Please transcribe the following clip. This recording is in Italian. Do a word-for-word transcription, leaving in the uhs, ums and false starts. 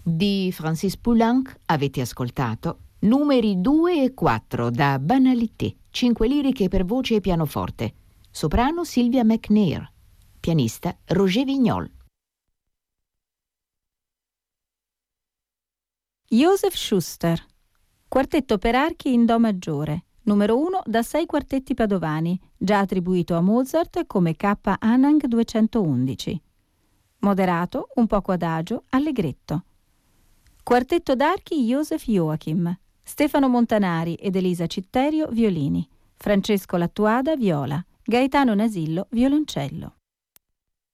Di Francis Poulenc avete ascoltato numeri due e quattro da Banalité, cinque liriche per voce e pianoforte. Soprano Sylvia McNair, pianista Roger Vignol. Joseph Schuster, quartetto per archi in Do maggiore, numero uno da sei quartetti padovani, già attribuito a Mozart come K. Anhang duecentoundici. Moderato, un poco adagio, allegretto. Quartetto d'archi Joseph Joachim, Stefano Montanari ed Elisa Citterio violini, Francesco Lattuada viola, Gaetano Nasillo violoncello.